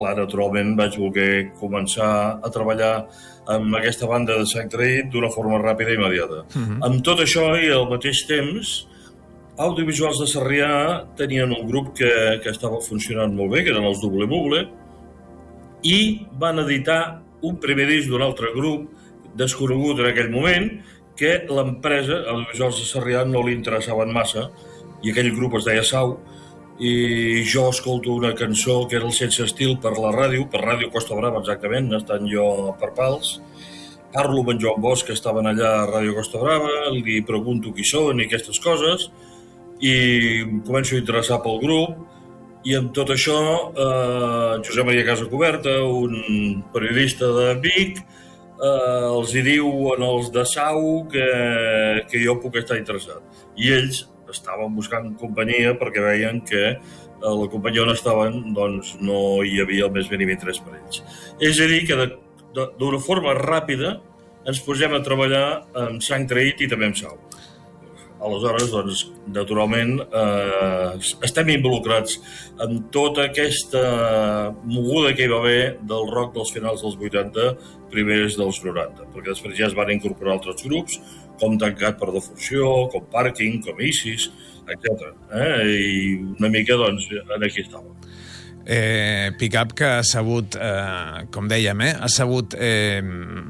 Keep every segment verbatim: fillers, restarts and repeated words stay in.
Clar, naturalment vaig voler començar a treballar amb aquesta banda de Sang Traït d'una forma ràpida i immediata. Uh-huh. Amb tot això i al mateix temps, Audiovisuals de Sarrià tenien un grup que, que estava funcionant molt bé, que eren els Double Bugle, i van editar un primer disc d'un altre grup desconegut en aquell moment, que l'empresa, Audiovisuals de Sarrià, no li interessaven massa, i aquell grup es deia Sau, i jo escolto una cançó que era el Sense Estil per la ràdio, per Ràdio Costa Brava exactament, estant jo per Pals. Parlo amb en Joan Bosch, que estaven allà a Ràdio Costa Brava, li pregunto qui són i aquestes coses, i em començo a interessar pel grup, i amb tot això, eh, Josep Maria Casacoberta, un periodista de Vic, eh, els hi diu als de Sau que, que jo puc estar interessat. I ells estaven buscant companyia perquè veien que a la companyia on estaven doncs, no hi havia el més mínim interès per ells. És a dir, que d'una forma ràpida ens posem a treballar amb Sang Traït i també amb Sau. Aleshores, doncs, naturalment, eh, estem involucrats en tota aquesta moguda que hi va haver del rock dels finals dels vuitanta, primers dels noranta, perquè després ja es van incorporar altres grups, com Tancat per Defunció, com Parking, com Isis, etcètera. Eh? I una mica, doncs, aquí estàvem. Eh, Pick-up que ha sabut, eh, com dèiem, eh, ha sabut eh,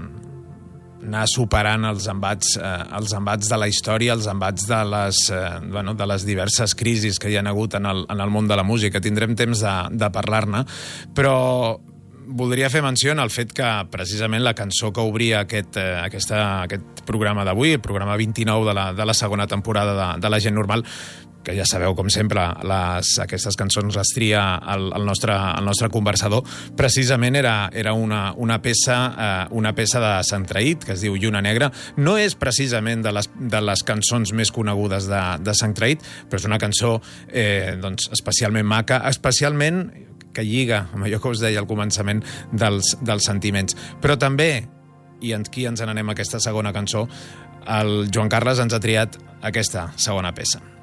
anar superant els embats, eh, els embats de la història, els embats de les, eh, bueno, de les diverses crisis que hi ha hagut en el, en el món de la música. Tindrem temps de, de parlar-ne, però voldria fer menció en el fet que precisament la cançó que obria aquest, eh, aquesta, aquest programa d'avui, el programa vint-i-nou de la, de la segona temporada de, de La Gent Normal, que ja sabeu, com sempre, les, aquestes cançons les tria el, el, nostre, el nostre conversador, precisament era, era una, una, peça, eh, una peça de Sant Traït, que es diu Lluna Negra. No és precisament de les, de les cançons més conegudes de, de Sant Traït, però és una cançó eh, doncs, especialment maca, especialment que lliga amb allò que us deia al començament dels, dels sentiments. Però també, i aquí ens n'anem a aquesta segona cançó, el Joan Carles ens ha triat aquesta segona peça.